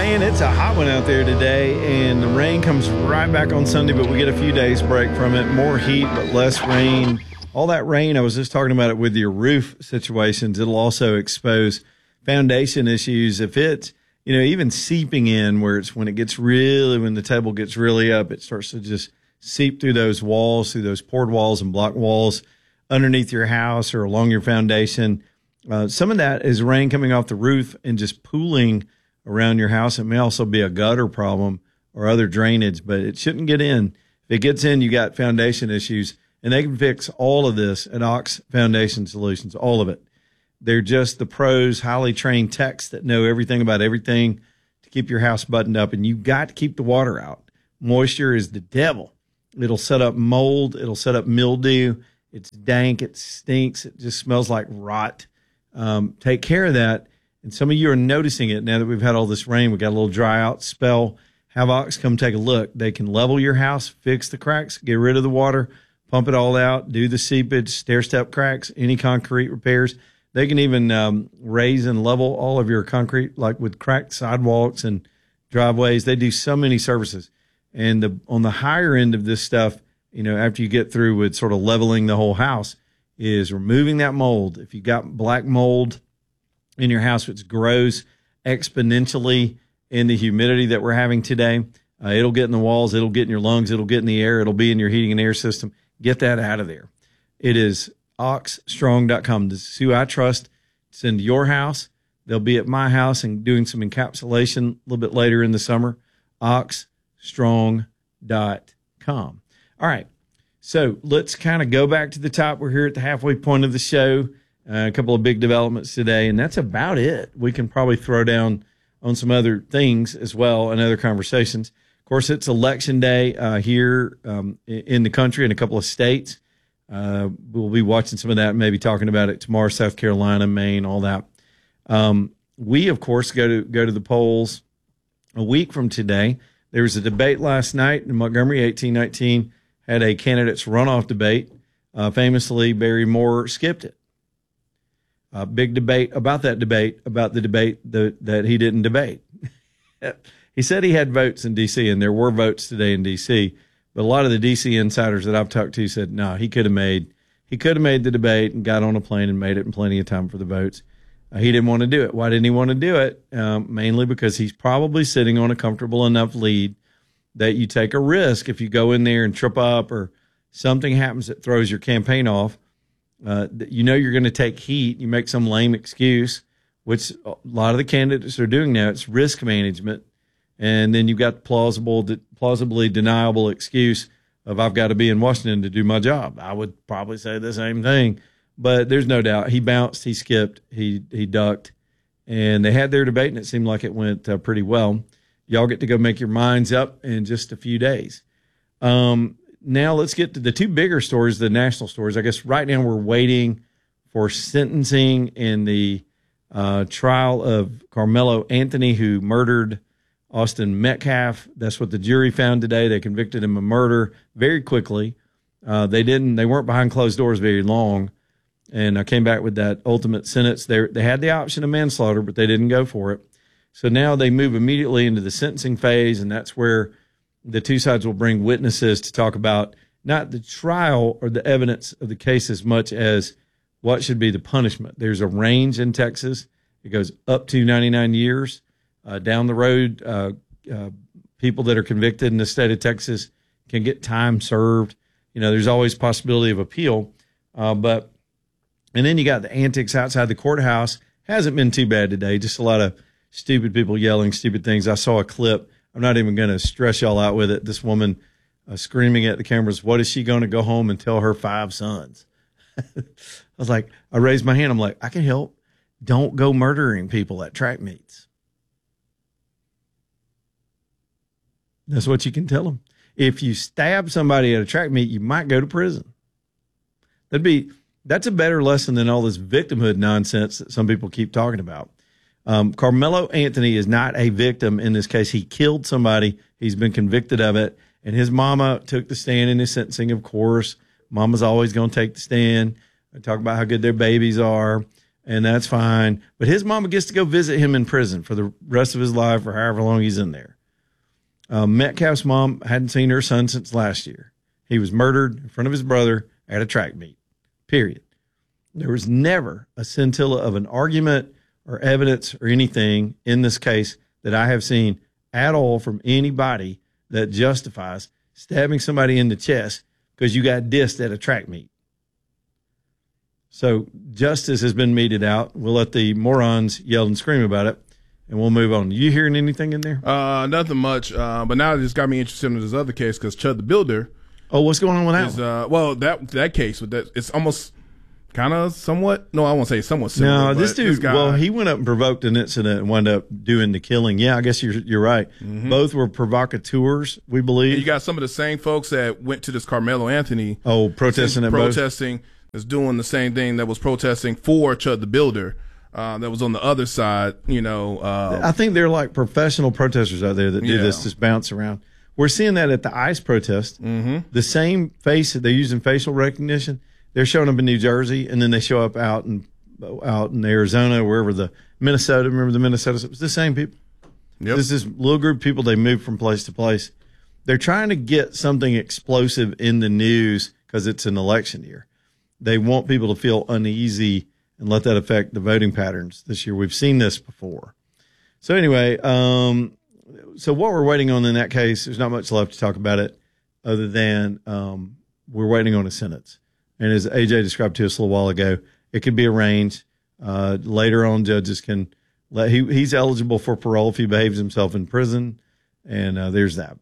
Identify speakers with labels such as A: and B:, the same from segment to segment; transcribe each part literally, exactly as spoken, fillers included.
A: Man, it's a hot one out there today, and the rain comes right back on Sunday, but we get a few days break from it. More heat, but less rain. All that rain, I was just talking about it with your roof situations. It'll also expose foundation issues. If it's, you know, even seeping in where it's when it gets really, when the table gets really up, it starts to just seep through those walls, through those poured walls and block walls underneath your house or along your foundation. Uh, some of that is rain coming off the roof and just pooling around your house. It may also be a gutter problem or other drainage, but it shouldn't get in. If it gets in, you got foundation issues, and they can fix all of this at Ox Foundation Solutions, all of it. They're just the pros, highly trained techs that know everything about everything to keep your house buttoned up, and you got to keep the water out. Moisture is the devil. It'll set up mold. It'll set up mildew. It's dank. It stinks. It just smells like rot. Um, take care of that. And some of you are noticing it now that we've had all this rain. We got a little dry out spell. Have Ox come take a look. They can level your house, fix the cracks, get rid of the water, pump it all out, do the seepage, stair-step cracks, any concrete repairs. They can even um, raise and level all of your concrete, like with cracked sidewalks and driveways. They do so many services. And the, on the higher end of this stuff, you know, after you get through with sort of leveling the whole house, is removing that mold. If you got black mold in your house, which grows exponentially in the humidity that we're having today, uh, it'll get in the walls, it'll get in your lungs, it'll get in the air, it'll be in your heating and air system. Get that out of there. It is ox strong dot com. This is who I trust to send to your house. They'll be at my house and doing some encapsulation a little bit later in the summer. ox strong dot com. All right. So let's kind of go back to the top. We're here at the halfway point of the show. Uh, a couple of big developments today, and that's about it. We can probably throw down on some other things as well and other conversations. Of course, it's election day uh, here um, in the country in a couple of states. Uh, we'll be watching some of that, maybe talking about it tomorrow, South Carolina, Maine, all that. Um, we, of course, go to go to the polls a week from today. There was a debate last night in Montgomery, eighteen nineteen, had a candidates runoff debate. Uh, famously, Barry Moore skipped it. Uh, big debate about that debate, about the debate that, that he didn't debate. He said he had votes in D C, and there were votes today in D C, but a lot of the D C insiders that I've talked to said, no, he could have made he could have made the debate and got on a plane and made it in plenty of time for the votes. Uh, he didn't want to do it. Why didn't he want to do it? Um, mainly because he's probably sitting on a comfortable enough lead that you take a risk if you go in there and trip up or something happens that throws your campaign off. Uh, you know you're going to take heat. You make some lame excuse, which a lot of the candidates are doing now. It's risk management. And then you've got the plausible, plausibly deniable excuse of I've got to be in Washington to do my job. I would probably say the same thing. But there's no doubt. He bounced, he skipped, he he ducked. And they had their debate, and it seemed like it went uh, pretty well. Y'all get to go make your minds up in just a few days. Um Now let's get to the two bigger stories, the national stories. I guess right now we're waiting for sentencing in the uh, trial of Carmelo Anthony, who murdered Austin Metcalf. That's what the jury found today. They convicted him of murder very quickly. Uh, they didn't. They weren't behind closed doors very long. And I came back with that ultimate sentence. They they had the option of manslaughter, but they didn't go for it. So now they move immediately into the sentencing phase, and that's where the two sides will bring witnesses to talk about not the trial or the evidence of the case as much as what should be the punishment. There's a range in Texas. It goes up to ninety-nine years. Uh, down the road, uh, uh, people that are convicted in the state of Texas can get time served. You know, there's always possibility of appeal. Uh, but, and then you got the antics outside the courthouse. Hasn't been too bad today. Just a lot of stupid people yelling stupid things. I saw a clip. I'm not even going to stress y'all out with it. This woman uh, screaming at the cameras, what is she going to go home and tell her five sons? I was like, I raised my hand. I'm like, I can help. Don't go murdering people at track meets. That's what you can tell them. If you stab somebody at a track meet, you might go to prison. That'd be, that's a better lesson than all this victimhood nonsense that some people keep talking about. Um, Carmelo Anthony is not a victim in this case. He killed somebody. He's been convicted of it. And his mama took the stand in his sentencing, of course. Mama's always going to take the stand and talk about how good their babies are. and that's fine. But his mama gets to go visit him in prison for the rest of his life or however long he's in there. Uh, Metcalf's mom hadn't seen her son since last year. He was murdered in front of his brother at a track meet, period. There was never a scintilla of an argument or evidence or anything in this case that I have seen at all from anybody that justifies stabbing somebody in the chest because you got dissed at a track meet. So justice has been meted out. We'll let the morons yell and scream about it, and we'll move on. You hearing anything in there?
B: Uh, nothing much. Uh, but now it just got me interested in this other case because Chud the Builder.
A: Oh, what's going on with that
B: is,
A: one?
B: Uh, well, that that case with that, it's almost kind of somewhat. No, I won't say somewhat similar.
A: No, this dude. This guy, well, he went up and provoked an incident and wound up doing the killing. Yeah, I guess you're you're right. Mm-hmm. Both were provocateurs, we believe.
B: And you got some of the same folks that went to this Carmelo Anthony.
A: Oh, protesting at
B: protesting.
A: Both?
B: That's doing the same thing that was protesting for Chud the Builder. Uh, that was on the other side, you know. Uh,
A: I think they're like professional protesters out there that do yeah. this, just bounce around. We're seeing that at the ICE protest.
B: Mm-hmm.
A: The same face that they're using facial recognition. They're showing up in New Jersey, and then they show up out in out in Arizona, wherever the Minnesota. Remember the Minnesota? It was the same people.
B: Yep.
A: This is little group of people. They move from place to place. They're trying to get something explosive in the news because it's an election year. They want people to feel uneasy and let that affect the voting patterns this year. We've seen this before. So anyway, um, so what we're waiting on in that case, there's not much left to talk about it other than um, we're waiting on a sentence. And as A J described to us a little while ago, it could be arranged. Uh, later on, judges can let he he's eligible for parole if he behaves himself in prison. And uh, there's that.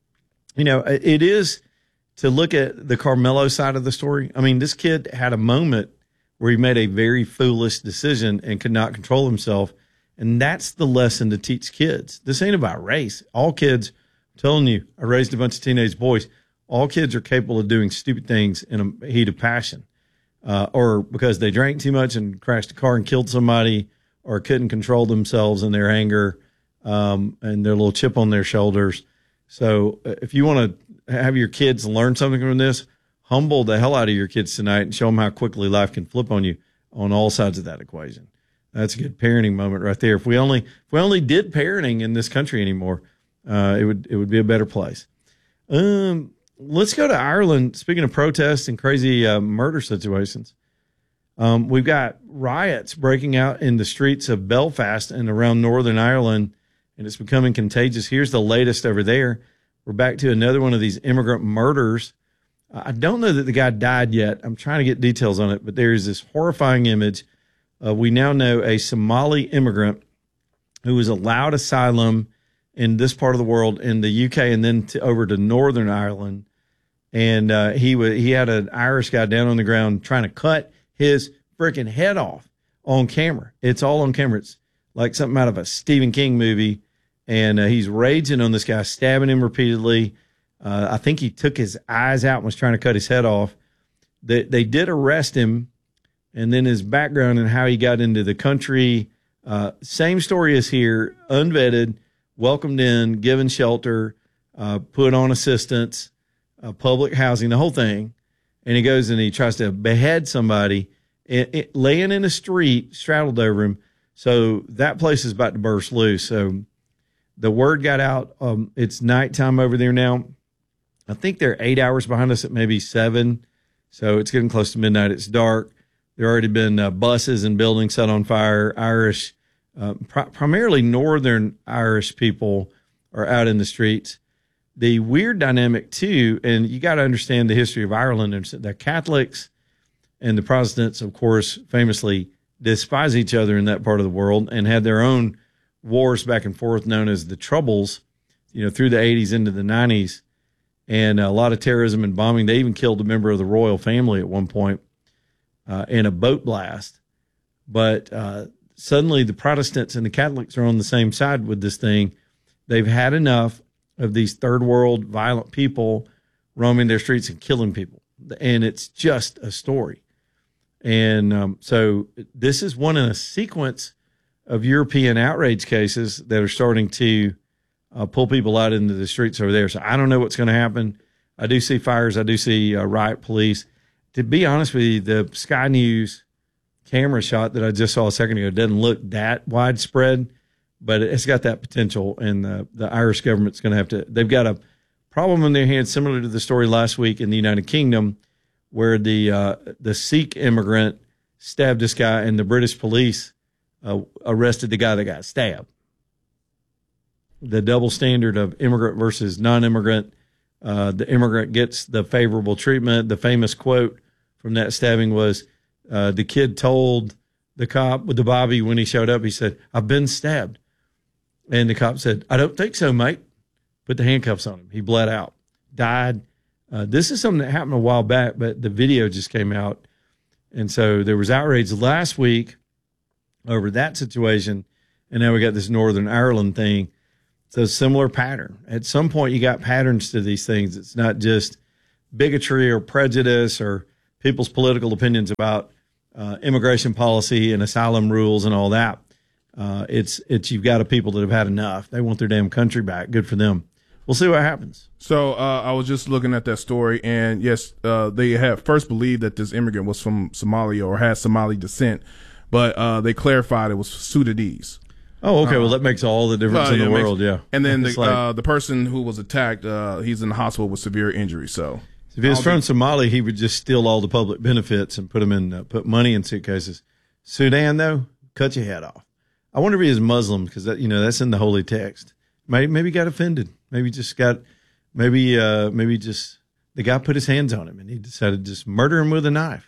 A: You know, it is to look at the Carmelo side of the story. I mean, this kid had a moment where he made a very foolish decision and could not control himself. And that's the lesson to teach kids. This ain't about race. All kids, I'm telling you, I raised a bunch of teenage boys. All kids are capable of doing stupid things in a heat of passion, uh, or because they drank too much and crashed a car and killed somebody, or couldn't control themselves in their anger um, and their little chip on their shoulders. So if you want to have your kids learn something from this, humble the hell out of your kids tonight and show them how quickly life can flip on you on all sides of that equation. That's a good parenting moment right there. If we only if we only did parenting in this country anymore, uh, it would it would be a better place. Um. Let's go to Ireland. Speaking of protests and crazy uh, murder situations, um, we've got riots breaking out in the streets of Belfast and around Northern Ireland, and it's becoming contagious. Here's the latest over there. We're back to another one of these immigrant murders. Uh, I don't know that the guy died yet. I'm trying to get details on it, but there is this horrifying image. Uh, we now know a Somali immigrant who was allowed asylum in this part of the world, in the U K, and then to, over to Northern Ireland. And uh, he was, he had an Irish guy down on the ground trying to cut his freaking head off on camera. It's all on camera. It's like something out of a Stephen King movie. And uh, he's raging on this guy, stabbing him repeatedly. Uh, I think he took his eyes out and was trying to cut his head off. They, they did arrest him. And then his background and how he got into the country. Uh, same story as here, unvetted, welcomed in, given shelter, uh, put on assistance, uh, public housing, the whole thing. And he goes and he tries to behead somebody, it, it, laying in a street, straddled over him. So that place is about to burst loose. So the word got out. Um, it's nighttime over there now. I think they're eight hours behind us at maybe seven. So it's getting close to midnight. It's dark. There already been uh, buses and buildings set on fire. Irish Uh, pr- primarily Northern Irish people are out in the streets. The weird dynamic, too, and you got to understand the history of Ireland. The Catholics and the Protestants, of course, famously despise each other in that part of the world and had their own wars back and forth known as the Troubles, you know, through the eighties into the nineties, and a lot of terrorism and bombing. They even killed a member of the royal family at one point uh, in a boat blast. But uh suddenly the Protestants and the Catholics are on the same side with this thing. They've had enough of these third world violent people roaming their streets and killing people. And it's just a story. And um, so this is one in a sequence of European outrage cases that are starting to uh, pull people out into the streets over there. So I don't know what's going to happen. I do see fires. I do see uh, riot police. To be honest with you, the Sky News camera shot that I just saw a second ago doesn't look that widespread, but it's got that potential. And the, the Irish government's going to have to, they've got a problem on their hands similar to the story last week in the United Kingdom where the, uh, the Sikh immigrant stabbed this guy and the British police uh, arrested the guy that got stabbed. The double standard of immigrant versus non-immigrant. Uh, the immigrant gets the favorable treatment. The famous quote from that stabbing was, uh, the kid told the cop with the bobby when he showed up, he said, "I've been stabbed." And the cop said, "I don't think so, mate." Put the handcuffs on him. He bled out, died. Uh, this is something that happened a while back, but the video just came out. And so there was outrage last week over that situation. And now we got this Northern Ireland thing. It's a similar pattern. At some point, you got patterns to these things. It's not just bigotry or prejudice or people's political opinions about uh, immigration policy and asylum rules and all that. Uh, it's it's you've got a people that have had enough. They want their damn country back. Good for them. We'll see what happens.
B: So uh, I was just looking at that story, and yes, uh, they had first believed that this immigrant was from Somalia or had Somali descent, but uh, they clarified it was Sudanese.
A: Oh, okay. Uh, well, that makes all the difference uh, in the
B: yeah,
A: world,
B: makes,
A: yeah.
B: And then the
A: like,
B: uh, the person who was attacked, uh, he's in the hospital with severe injury. So
A: if he was from Somalia, he would just steal all the public benefits and put them in, uh, put money in suitcases. Sudan, though, cut your head off. I wonder if he is Muslim because that, you know, that's in the holy text. Maybe, maybe got offended. Maybe just got, maybe, uh, maybe just the guy put his hands on him and he decided to just murder him with a knife.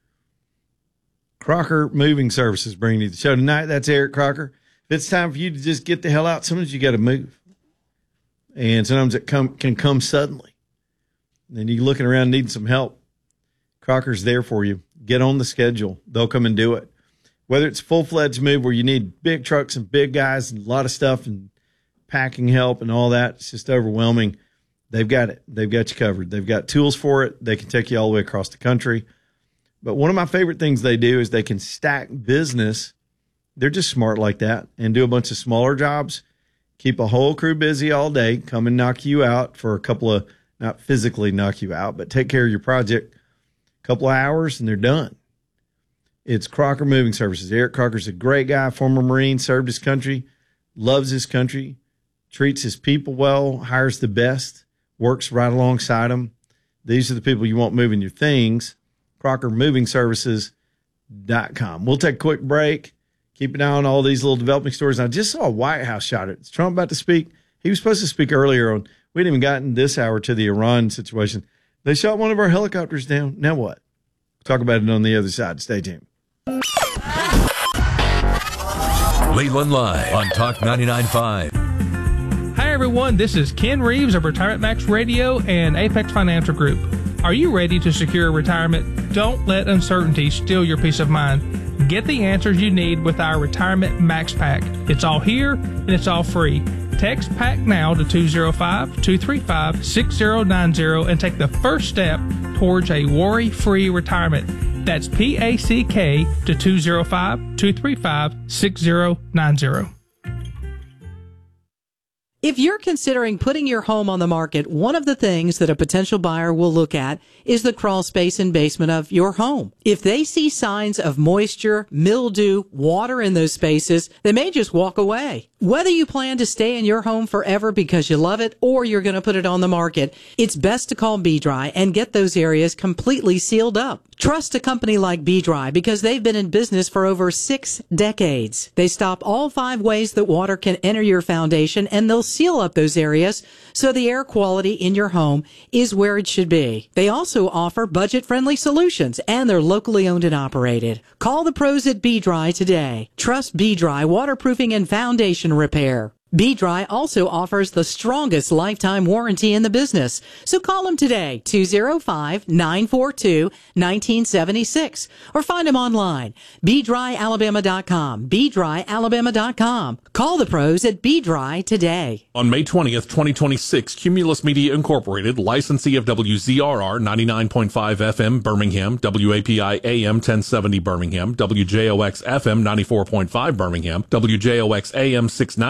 A: Crocker Moving Services bringing you the show tonight. That's Eric Crocker. If it's time for you to just get the hell out, sometimes you got to move. And sometimes it come, can come suddenly. And then you're looking around needing some help. Crocker's there for you. Get on the schedule. They'll come and do it. Whether it's a full-fledged move where you need big trucks and big guys and a lot of stuff and packing help and all that, it's just overwhelming. They've got it. They've got you covered. They've got tools for it. They can take you all the way across the country. But one of my favorite things they do is they can stack business. They're just smart like that and do a bunch of smaller jobs, keep a whole crew busy all day, come and knock you out for a couple of, not physically knock you out, but take care of your project, a couple of hours, and they're done. It's Crocker Moving Services. Eric Crocker's a great guy, former Marine, served his country, loves his country, treats his people well, hires the best, works right alongside them. These are the people you want moving your things. Crocker Moving Services dot com. We'll take a quick break. Keep an eye on all these little developing stories. I just saw a White House shot it. Is Trump about to speak? He was supposed to speak earlier on. We hadn't even gotten this hour to the Iran situation. They shot one of our helicopters down. Now what? We'll talk about it on the other side. Stay tuned.
C: Leland Live on Talk ninety-nine point five.
D: Hi, everyone. This is Ken Reeves of Retirement Max Radio and Apex Financial Group. Are you ready to secure retirement? Don't let uncertainty steal your peace of mind. Get the answers you need with our Retirement Max Pack. It's all here, and it's all free. Text PACK now to two oh five, two three five, six oh nine oh and take the first step towards a worry-free retirement. That's P A C K to two oh five, two three five, six oh nine oh.
E: If you're considering putting your home on the market, one of the things that a potential buyer will look at is the crawl space and basement of your home. If they see signs of moisture, mildew, water in those spaces, they may just walk away. Whether you plan to stay in your home forever because you love it or you're going to put it on the market, it's best to call B-Dry and get those areas completely sealed up. Trust a company like B-Dry because they've been in business for over six decades. They stop all five ways that water can enter your foundation, and they'll seal up those areas so the air quality in your home is where it should be. They also offer budget-friendly solutions, and they're locally owned and operated. Call the pros at B-Dry today. Trust B-Dry waterproofing and foundation repair. B-Dry also offers the strongest lifetime warranty in the business. So call them today, two oh five, nine four two, one nine seven six, or find them online, B dry alabama dot com, B dry alabama dot com. Call the pros at B-Dry today.
F: On May twentieth, twenty twenty-six, Cumulus Media Incorporated, licensee of W Z R R ninety-nine point five F M Birmingham, W A P I A M ten seventy Birmingham, W J O X F M ninety-four point five Birmingham, W J O X A M six ninety Birmingham,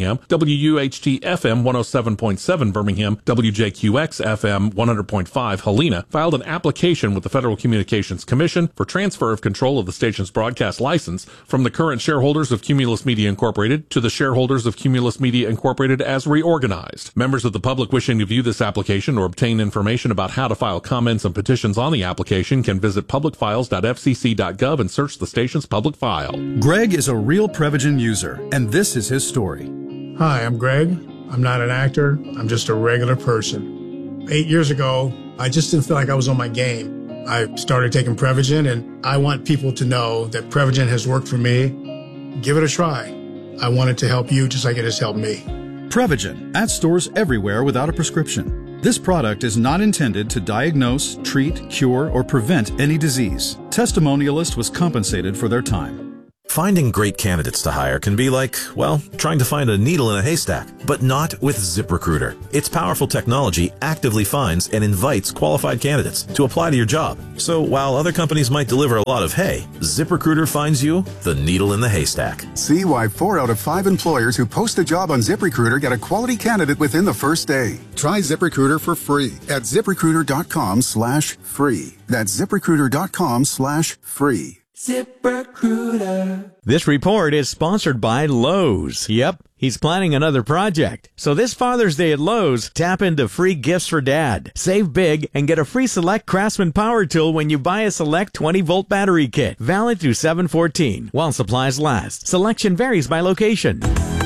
F: Birmingham, W U H T F M one oh seven point seven Birmingham, W J Q X F M one hundred point five Helena, filed an application with the Federal Communications Commission for transfer of control of the station's broadcast license from the current shareholders of Cumulus Media Incorporated to the shareholders of Cumulus Media Incorporated as reorganized. Members of the public wishing to view this application or obtain information about how to file comments and petitions on the application can visit public files dot f c c dot gov and search the station's public file.
G: Greg is a real Prevagen user, and this is his story.
H: Hi, I'm Greg. I'm not an actor. I'm just a regular person. Eight years ago, I just didn't feel like I was on my game. I started taking Prevagen, and I want people to know that Prevagen has worked for me. Give it a try. I want it to help you just like it has helped me.
G: Prevagen, at stores everywhere without a prescription. This product is not intended to diagnose, treat, cure, or prevent any disease. Testimonialist was compensated for their time.
I: Finding great candidates to hire can be like, well, trying to find a needle in a haystack, but not with ZipRecruiter. Its powerful technology actively finds and invites qualified candidates to apply to your job. So while other companies might deliver a lot of hay, ZipRecruiter finds you the needle in the haystack.
J: See why four out of five employers who post a job on ZipRecruiter get a quality candidate within the first day. Try ZipRecruiter for free at ZipRecruiter.com slash free. That's ZipRecruiter.com slash free.
K: ZipRecruiter. This report is sponsored by Lowe's. Yep, he's planning another project. So this Father's Day at Lowe's, tap into free gifts for Dad. Save big and get a free Select Craftsman power tool when you buy a Select twenty volt battery kit. Valid through seven fourteen while supplies last. Selection varies by location.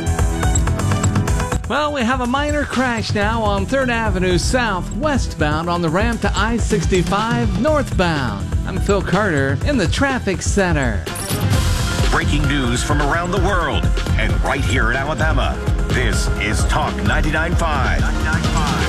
L: Well, we have a minor crash now on third Avenue South, westbound on the ramp to I sixty-five northbound. I'm Phil Carter in the traffic center.
M: Breaking news from around the world and right here in Alabama. This is Talk ninety-nine point five.